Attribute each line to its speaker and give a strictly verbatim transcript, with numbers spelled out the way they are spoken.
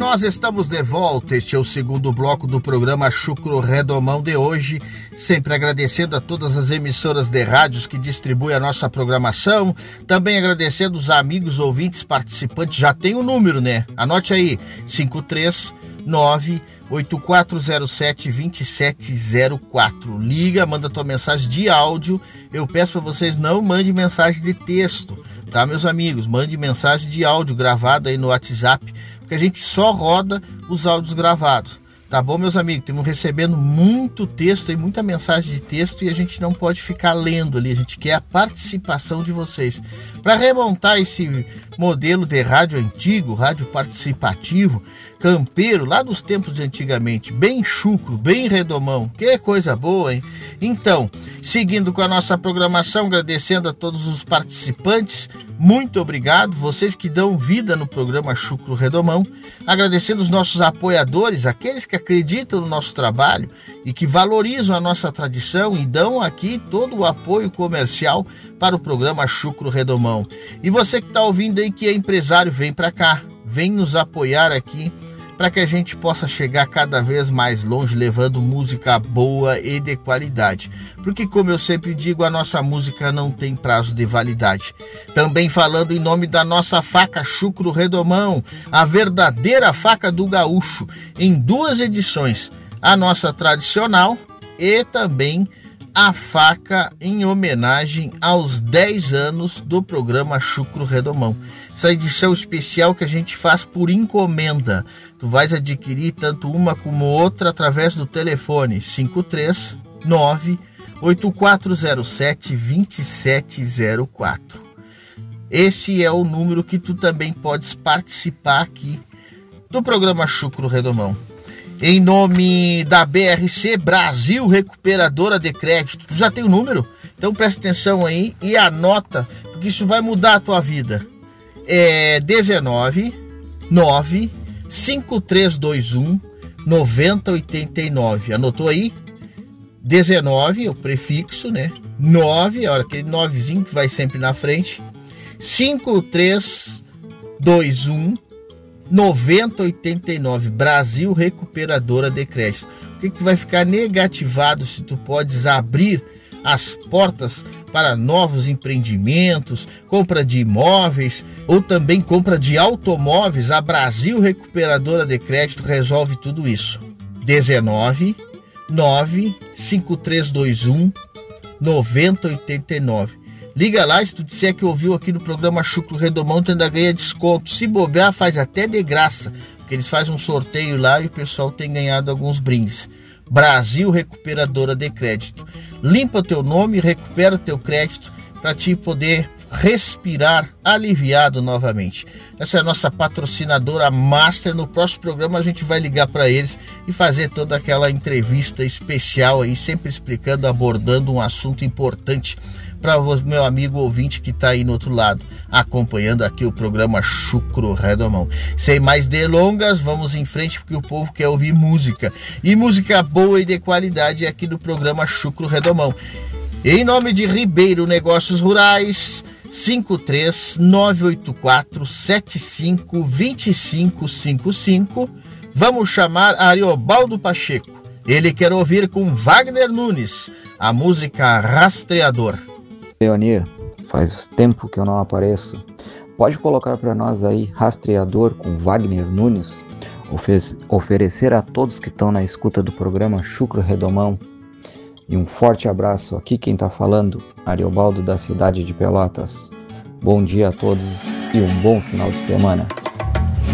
Speaker 1: nós estamos de volta. Este é o segundo bloco do programa Chucro Redomão de hoje. Sempre agradecendo a todas as emissoras de rádios que distribuem a nossa programação. Também agradecendo os amigos ouvintes participantes. Já tem o número, né? Anote aí, cinco três nove oito quatro zero sete dois sete zero quatro. Liga, manda tua mensagem de áudio. Eu peço para vocês não mandem mensagem de texto, tá, meus amigos? Mande mensagem de áudio gravada aí no WhatsApp, porque a gente só roda os áudios gravados. Tá bom, meus amigos? Estamos recebendo muito texto e muita mensagem de texto e a gente não pode ficar lendo ali. A gente quer a participação de vocês. Para remontar esse modelo de rádio antigo, rádio participativo, campeiro, lá dos tempos de antigamente, bem chucro, bem redomão. Que coisa boa, hein? Então, seguindo com a nossa programação, agradecendo a todos os participantes, muito obrigado, vocês que dão vida no programa Chucro Redomão, agradecendo os nossos apoiadores, aqueles que acreditam no nosso trabalho e que valorizam a nossa tradição e dão aqui todo o apoio comercial para o programa Chucro Redomão. E você que está ouvindo aí que é empresário, vem para cá, vem nos apoiar aqui para que a gente possa chegar cada vez mais longe, levando música boa e de qualidade. Porque, como eu sempre digo, a nossa música não tem prazo de validade. Também falando em nome da nossa faca Chucro Redomão, a verdadeira faca do gaúcho, em duas edições, a nossa tradicional e também a faca em homenagem aos dez anos do programa Chucro Redomão. Essa edição especial que a gente faz por encomenda. Tu vais adquirir tanto uma como outra através do telefone cinco três nove oito quatro zero sete dois sete zero quatro. Esse é o número que tu também podes participar aqui do programa Chucro Redomão. Em nome da B R C Brasil Recuperadora de Crédito. Tu já tem o número? Então presta atenção aí e anota, porque isso vai mudar a tua vida. É dezenove nove cinco três dois um nove zero oito nove. Anotou aí? dezenove é o prefixo, né? nove, olha, aquele novezinho que vai sempre na frente. cinco três dois um nove zero oito nove. Brasil Recuperadora de Crédito. O que que vai ficar negativado se tu podes abrir as portas para novos empreendimentos, compra de imóveis ou também compra de automóveis? A Brasil Recuperadora de Crédito resolve tudo isso. dezenove nove cinco três dois um nove zero oito nove. Liga lá, se tu disser que ouviu aqui no programa Chucro Redomão, tu ainda ganha desconto. Se bobear, faz até de graça, porque eles fazem um sorteio lá e o pessoal tem ganhado alguns brindes. Brasil Recuperadora de Crédito. Limpa o teu nome, recupera o teu crédito para te poder respirar aliviado novamente. Essa é a nossa patrocinadora master. No próximo programa a gente vai ligar para eles e fazer toda aquela entrevista especial aí, sempre explicando, abordando um assunto importante para o meu amigo ouvinte que está aí no outro lado, acompanhando aqui o programa Chucro Redomão. Sem mais delongas, vamos em frente, porque o povo quer ouvir música. E música boa e de qualidade aqui no programa Chucro Redomão. Em nome de Ribeiro Negócios Rurais, cinco três nove oito quatro sete cinco dois cinco cinco cinco. Vamos chamar Ariobaldo Pacheco. Ele quer ouvir com Wagner Nunes a música Rastreador.
Speaker 2: Leonir, faz tempo que eu não apareço. Pode colocar para nós aí Rastreador com Wagner Nunes? Ofe- oferecer a todos que estão na escuta do programa Chucro Redomão. E um forte abraço. Aqui quem está falando, Ariobaldo da cidade de Pelotas. Bom dia a todos e um bom final de semana.